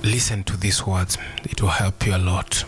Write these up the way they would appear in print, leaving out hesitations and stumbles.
listen to these words. It will help you a lot.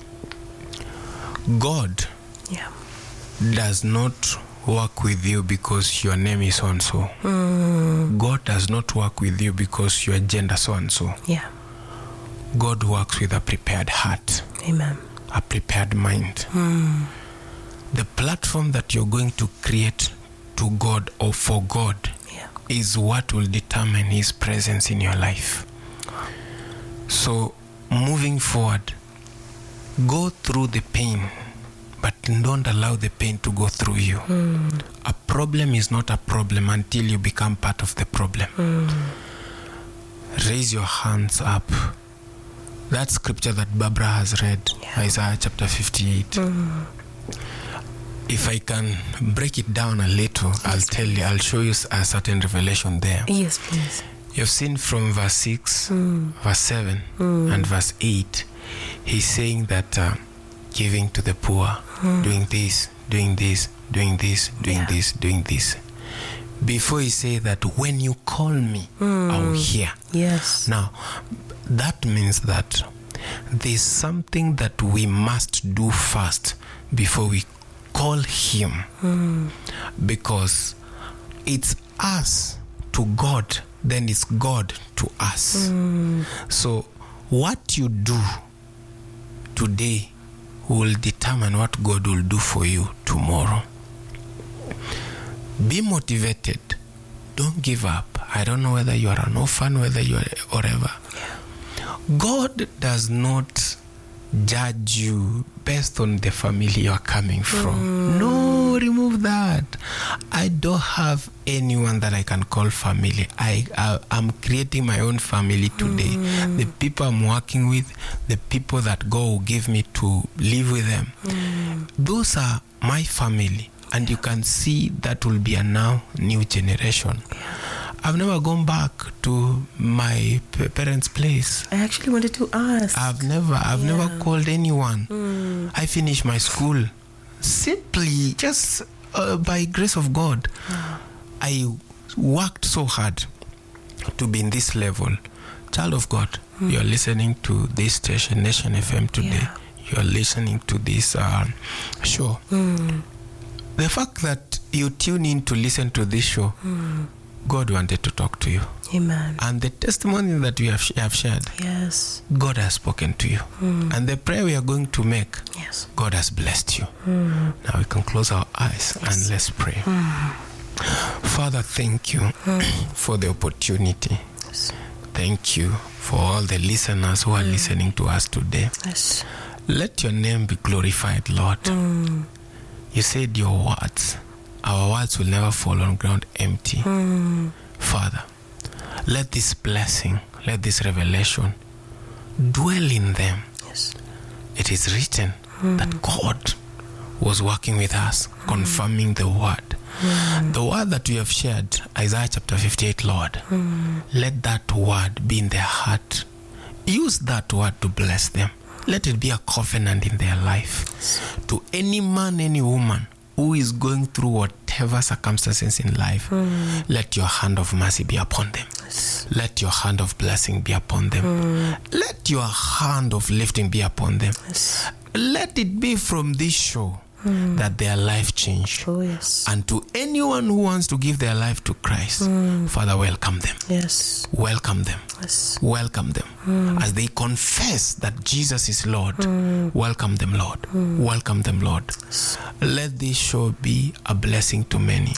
God does not work with you because your name is so-and-so. God does not work with you because your gender so-and-so. Yeah. God works with a prepared heart. Amen. A prepared mind. The platform that you're going to create to God or for God is what will determine His presence in your life. So, moving forward, go through the pain, but don't allow the pain to go through you. A problem is not a problem until you become part of the problem. Raise your hands up. That scripture that Barbara has read, Isaiah chapter 58. If I can break it down a little, I'll show you a certain revelation there. Yes, please. You've seen from verse 6, verse 7, and verse 8, he's saying that giving to the poor, doing this, doing this, doing this, doing this, doing this. Before he say that when you call me, I'll hear. Yes. Now, that means that there's something that we must do first before we call him. Because it's us to God, then it's God to us. So what you do today will determine what God will do for you tomorrow. Be motivated. Don't give up. I don't know whether you are an orphan, whether you are whatever. God does not judge you based on the family you are coming from. No, remove that. I don't have anyone that I can call family. I'm creating my own family today. The people I'm working with, the people that God will give me to live with them, those are my family. And you can see that will be a now new generation. I've never gone back to my parents' place. I actually wanted to ask. I've never called anyone. I finished my school simply just by grace of God. I worked so hard to be in this level. Child of God, you're listening to this station, Nation FM today. You're listening to this show. The fact that you tune in to listen to this show, God wanted to talk to you. Amen. And the testimony that we have shared, God has spoken to you. And the prayer we are going to make, God has blessed you. Now we can close our eyes and let's pray. Father, thank you for the opportunity. Thank you for all the listeners who are listening to us today. Let your name be glorified, Lord. You said your words, our words will never fall on ground empty. Father, let this blessing, let this revelation dwell in them. It is written that God was working with us, confirming the word. The word that we have shared, Isaiah chapter 58, Lord, let that word be in their heart. Use that word to bless them. Let it be a covenant in their life. To any man, any woman who is going through whatever circumstances in life, let your hand of mercy be upon them. Let your hand of blessing be upon them. Let your hand of lifting be upon them. Let it be from this show that their life change. And to anyone who wants to give their life to Christ, Father, welcome them. Welcome them. Welcome them. As they confess that Jesus is Lord, welcome them, Lord. Welcome them, Lord. Let this show be a blessing to many.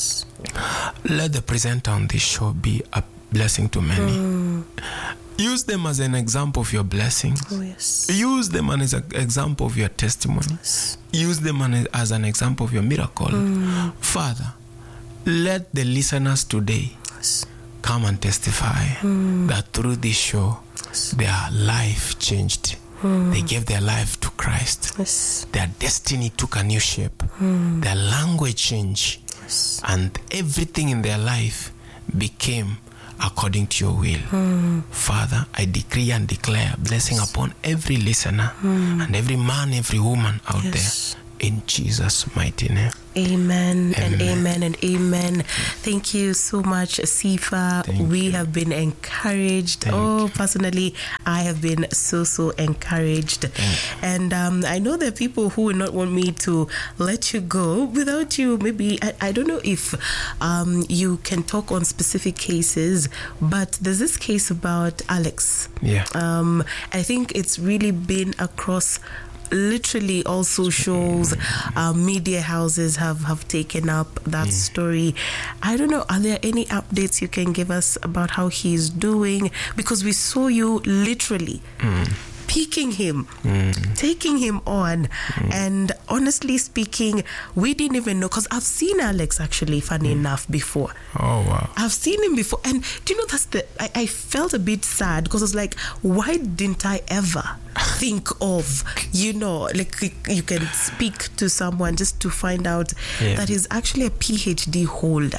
Let the presenter on this show be a blessing to many. Use them as an example of your blessings. Use them as an example of your testimony. Use them as an example of your miracle. Father, let the listeners today come and testify that through this show, their life changed. They gave their life to Christ. Their destiny took a new shape. Their language changed. And everything in their life became according to your will. Father, I decree and declare blessing upon every listener and every man, every woman out there. in Jesus' mighty name. Amen and amen and amen. Thank you so much, Sifa. We have been encouraged. Personally, I have been so encouraged. And I know there are people who will not want me to let you go without you. Maybe, I don't know if you can talk on specific cases, but there's this case about Alex. Yeah. I think it's really been across literally all socials. Media houses have taken up that story. I don't know, are there any updates you can give us about how he's doing? Because we saw you literally picking him, taking him on, and honestly speaking, we didn't even know, because I've seen Alex actually, funny enough, before. Oh wow. I've seen him before, and do you know, I felt a bit sad, because I was like, why didn't I ever think of, like you can speak to someone just to find out that he's actually a PhD holder.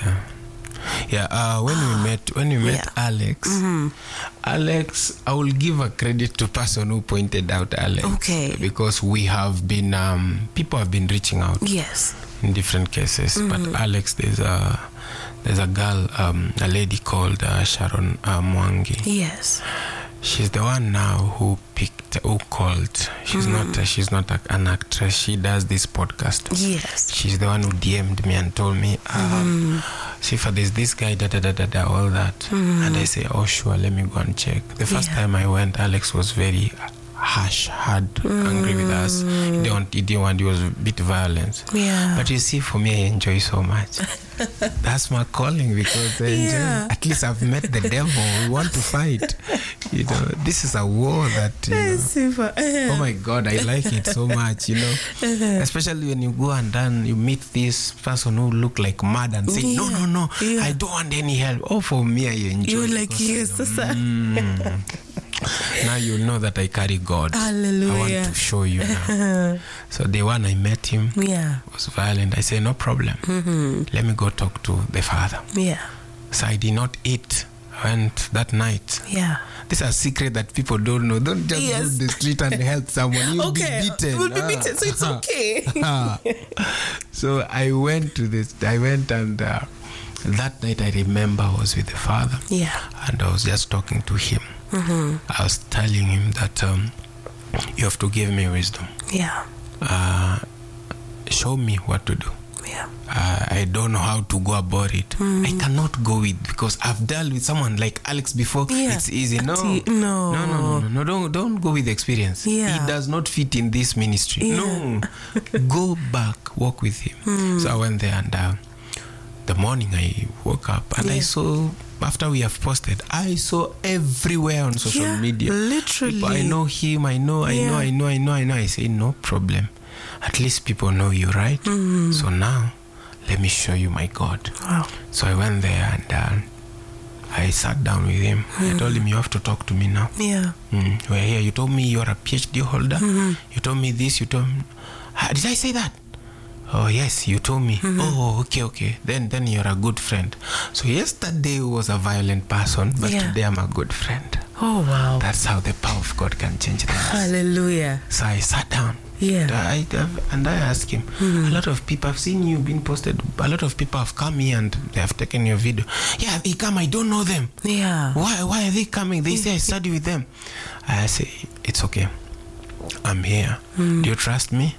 When we met Alex, Alex, I will give a credit to person who pointed out Alex. Okay. Because we have been, people have been reaching out. Yes. In different cases. But Alex, there's a girl, a lady called Sharon Mwangi. Yes. She's the one now who called. She's not an actress. She does this podcast. Yes. She's the one who DM'd me and told me, Sifa, there's this guy, all that. And I say, oh sure, let me go and check. The first time I went, Alex was very angry with us. He was a bit violent. Yeah. But you see, for me, I enjoy so much. That's my calling, because I enjoy. At least I've met the devil. We want to fight. This is a war that. Oh my God, I like it so much. Especially when you go and then you meet this person who look like mad and say, no, I don't want any help. Oh, for me, I enjoy. You're like, yes, now you know that I carry God. Hallelujah. I want to show you now. So the one I met him was violent. I said, no problem. Let me go talk to the father. Yeah. So I did not eat. I went that night. Yeah. This is a secret that people don't know. Don't just go to the street and help someone. You'll be beaten. We'll be beaten, so it's okay. So I went and that night I remember I was with the father. Yeah. And I was just talking to him. I was telling him that you have to give me wisdom. Yeah. Show me what to do. Yeah. I don't know how to go about it. I cannot go with, because I've dealt with someone like Alex before. Yeah. It's easy. No. Don't go with experience. Yeah. He does not fit in this ministry. Yeah. No. Go back, walk with him. So I went there, and the morning I woke up and I saw, after we have posted, I saw everywhere on social media. Literally. People, I know him, I know. I say, no problem. At least people know you, right? So now, let me show you my God. Wow. So I went there and I sat down with him. I told him, you have to talk to me now. Yeah. We're here. You told me you're a PhD holder. You told me this. You told me... Did I say that? Oh, yes, you told me. Oh, okay. Then you're a good friend. So yesterday was a violent person, but today I'm a good friend. Oh, wow. That's how the power of God can change things. Hallelujah. So I sat down. Yeah. And I asked him, a lot of people, I've seen you being posted, a lot of people have come here and they have taken your video. Yeah, they come, I don't know them. Yeah. Why are they coming? They say I study with them. I say, it's okay. I'm here. Do you trust me?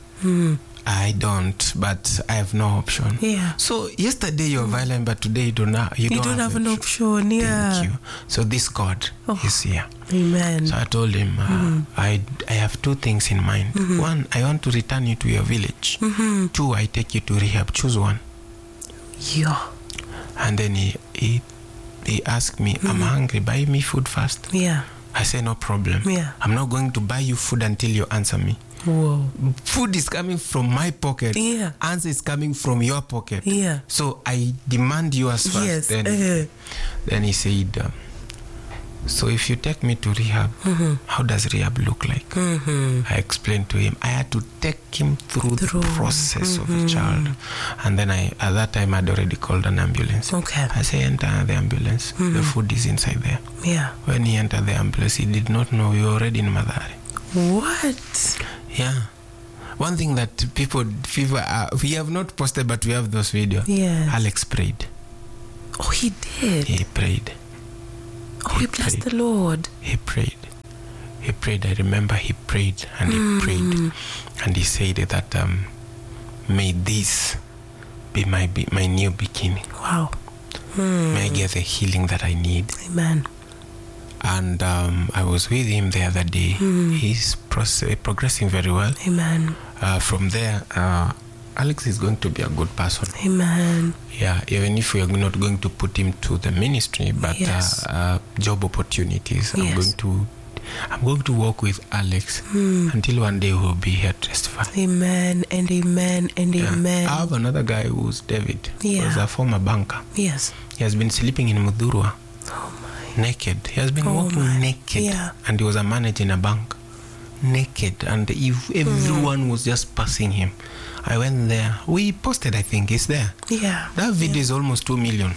I don't, but I have no option. Yeah. So yesterday you were violent, but today you don't have an option. Yeah. Thank you. So this God is here. Amen. So I told him, I have two things in mind. One, I want to return you to your village. Two, I take you to rehab. Choose one. Yeah. And then he asked me, I'm hungry. Buy me food first. Yeah. I say, no problem. Yeah. I'm not going to buy you food until you answer me. Whoa. Food is coming from my pocket. Yeah. Answer is coming from your pocket. Yeah. So I demand yours first. Yes. Then he said, so if you take me to rehab, how does rehab look like? I explained to him. I had to take him through the process of a child. And then at that time, I'd already called an ambulance. Okay. I say, enter the ambulance. The food is inside there. Yeah. When he entered the ambulance, he did not know we were already in Mathare. What? Yeah. One thing that people we have not posted, but we have those videos. Yes. Alex prayed. Oh, he did. He prayed. Oh, he blessed the Lord. He prayed. He prayed. I remember he prayed and he prayed, and he said that may this be my new beginning. Wow. May I get the healing that I need. Amen. And I was with him the other day. He's progressing very well. Amen. From there, Alex is going to be a good person. Amen. Yeah, even if we are not going to put him to the ministry, but job opportunities. Yes. I'm going to work with Alex until one day he'll be here to testify. Amen and amen and amen. I have another guy who's David. Yeah. He's a former banker. Yes. He has been sleeping in Mudhurwa. Oh my. Naked. He has been walking naked. Yeah. And he was a manager in a bank. Naked. And everyone was just passing him. I went there. We posted, I think. It's there. Yeah. That video is almost 2 million.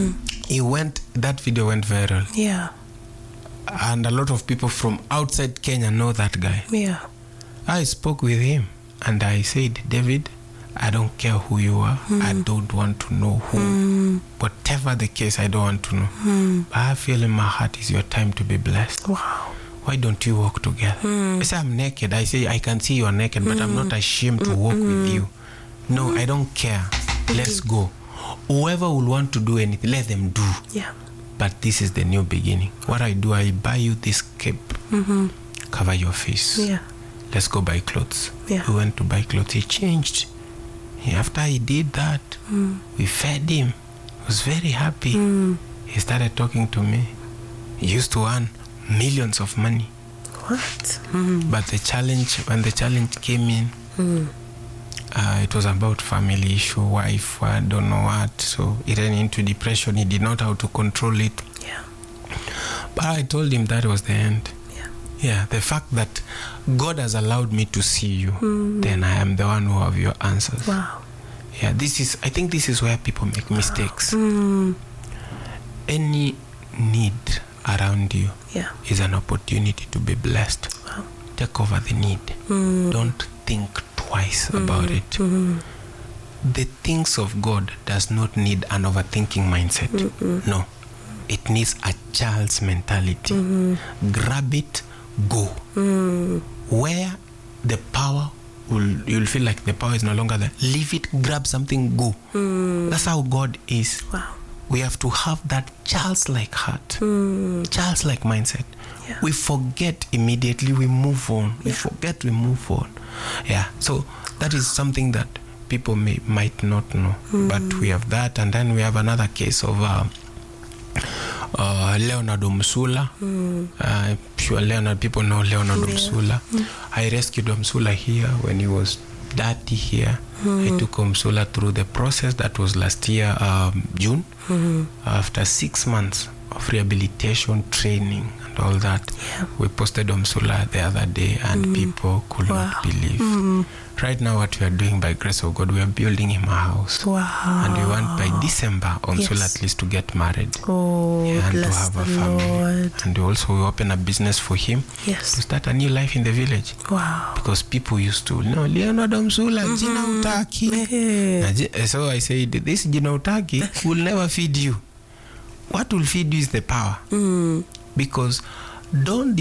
That video went viral. Yeah. And a lot of people from outside Kenya know that guy. Yeah. I spoke with him and I said, David, I don't care who you are. I don't want to know who. Whatever the case, I don't want to know. But I feel in my heart is your time to be blessed. Wow. Why don't you walk together? I say, I'm naked. I say, I can see you are naked, but I'm not ashamed to walk with you. No, I don't care. Let's go. Whoever will want to do anything, let them do. Yeah. But this is the new beginning. What I do, I buy you this cape. Cover your face. Yeah. Let's go buy clothes. Yeah. We went to buy clothes. He changed. After he did that, we fed him. He was very happy. He started talking to me. He used to earn millions of money. What? But when the challenge came in, it was about family issue, wife, I don't know what. So he ran into depression. He did not know how to control it. Yeah. But I told him that was the end. Yeah. The fact that God has allowed me to see you, then I am the one who have your answers. Wow. Yeah, I think this is where people make mistakes. Any need around you is an opportunity to be blessed. Wow. Take over the need. Don't think twice about it. The things of God does not need an overthinking mindset. No. It needs a child's mentality. Grab it, go. Where the power you'll feel like the power is no longer there. Leave it, grab something, go. That's how God is. Wow. We have to have that child's-like heart, child's-like mindset. Yeah. We forget immediately, we move on. We forget, we move on. Yeah, so that is something that people might not know. But we have that, and then we have another case of Leonard Msula. Sure, Leonard, people know Leonard Msula. I rescued Msula here when he was dirty here. I took Msula through the process that was last year, June. After 6 months of rehabilitation, training, and all that, we posted Msula the other day, and people could not believe. Right now, what we are doing by grace of God, we are building him a house. Wow. And we want by December, Msula at least to get married. And to have a family. Lord. And also we open a business for him to start a new life in the village. Wow. Because people used to, Leonard Msula, jina utaki. So I said, this jina utaki will never feed you. What will feed you is the power. Because don't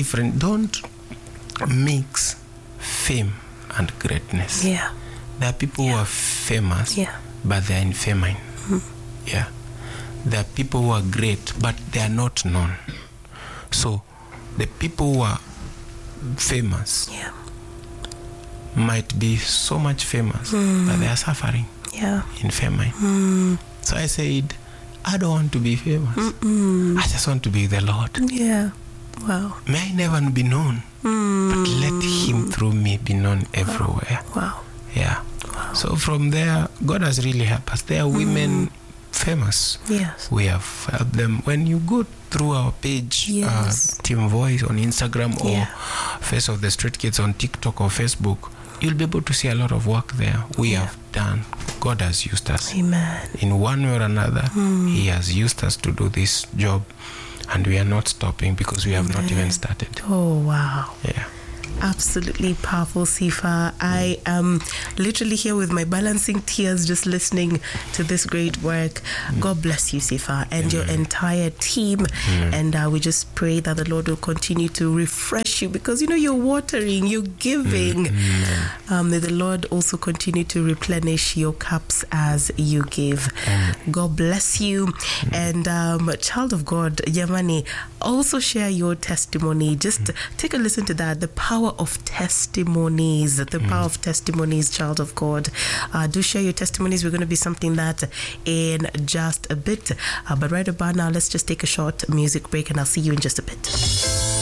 mix fame and greatness. Yeah. There are people who are famous, but they are in famine. Yeah. There are people who are great, but they are not known. So the people who are famous might be so much famous, but they are suffering in famine. So I said, I don't want to be famous. I just want to be the Lord. Yeah. Wow. May I never be known, but let him through me be known everywhere. Wow. Yeah. Wow. So from there, God has really helped us. There are women famous. Yes. We have helped them. When you go through our page, Team Voice on Instagram or Face of the Street Kids on TikTok or Facebook, you'll be able to see a lot of work there. We have done. God has used us. Amen. In one way or another, He has used us to do this job. And we are not stopping because we have not even started. Oh, wow. Yeah. Absolutely powerful, Sifa. I am literally here with my balancing tears just listening to this great work. God bless you, Sifa, and your entire team. And we just pray that the Lord will continue to refresh you, because you're watering, you're giving. May the Lord also continue to replenish your cups as you give. God bless you. And child of God, Yamani, also share your testimony. Just take a listen to that. The power of testimonies. The power of testimonies, child of God. Do share your testimonies. We're going to be something that in just a bit. But right about now, let's just take a short music break, and I'll see you in just a bit.